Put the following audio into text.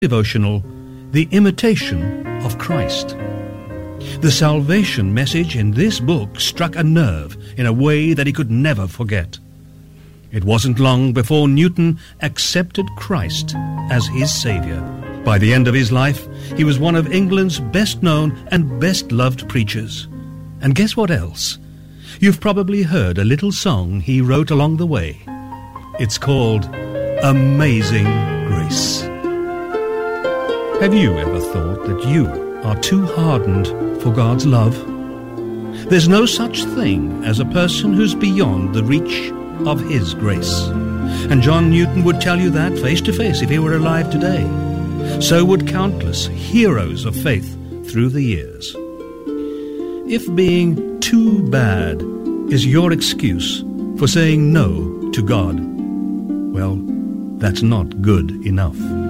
devotional, The Imitation of Christ. The salvation message in this book struck a nerve in a way that he could never forget. It wasn't long before Newton accepted Christ as his Saviour. By the end of his life, he was one of England's best-known and best-loved preachers. And guess what else? You've probably heard a little song he wrote along the way. It's called Amazing Grace. Have you ever thought that you are too hardened for God's love? There's no such thing as a person who's beyond the reach of His grace. And John Newton would tell you that face to face if he were alive today. So would countless heroes of faith through the years. If being too bad is your excuse for saying no to God, well, that's not good enough.